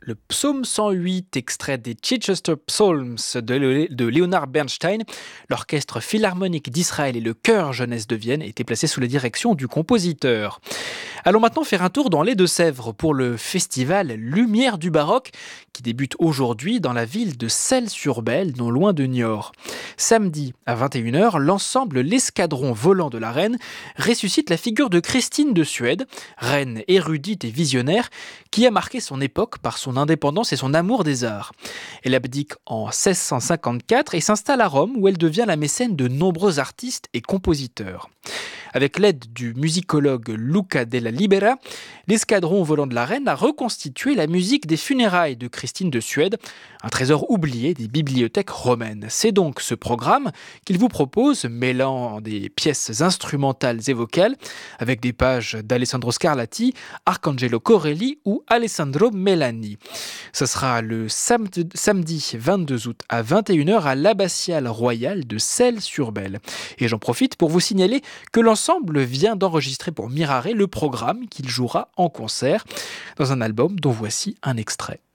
Le psaume 108, extrait des Chichester Psalms de Leonard Bernstein, l'orchestre philharmonique d'Israël et le chœur jeunesse de Vienne étaient placés sous la direction du compositeur. Allons maintenant faire un tour dans les Deux-Sèvres pour le festival Lumière du Baroque qui débute aujourd'hui dans la ville de Celles-sur-Belle, non loin de Niort. Samedi à 21h, l'ensemble L'Escadron volant de la Reine ressuscite la figure de Christine de Suède, reine érudite et visionnaire qui a marqué son époque par son indépendance et son amour des arts. Elle abdique en 1654 et s'installe à Rome où elle devient la mécène de nombreux artistes et compositeurs. Avec l'aide du musicologue Luca della Libera, l'escadron volant de la reine a reconstitué la musique des funérailles de Christine de Suède, un trésor oublié des bibliothèques romaines. C'est donc ce programme qu'il vous propose, mêlant des pièces instrumentales et vocales, avec des pages d'Alessandro Scarlatti, Arcangelo Corelli ou Alessandro Melani. Ce sera le samedi 22 août à 21h à l'Abbatiale royale de Celles-sur-Belle. Et j'en profite pour vous signaler que l'ensemble vient d'enregistrer pour Mirare le programme qu'il jouera en concert dans un album dont voici un extrait.